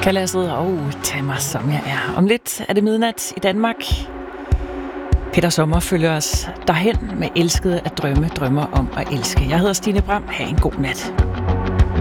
Kalasset og tag mig som jeg er. Om lidt er det midnat i Danmark. Peter Sommer følger os derhen med elskede at drømme, drømmer om at elske. Jeg hedder Stine Bram. Ha' en god nat.